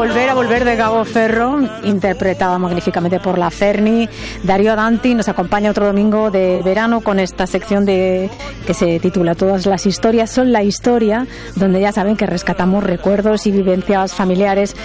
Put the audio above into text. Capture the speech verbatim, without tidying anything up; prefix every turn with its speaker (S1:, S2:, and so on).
S1: volver a volver de Cabo Ferro, interpretada magníficamente por la Ferni. Darío Danti nos acompaña otro domingo de verano con esta sección de que se titula Todas las historias son la historia, donde ya saben que rescatamos recuerdos y vivencias familiares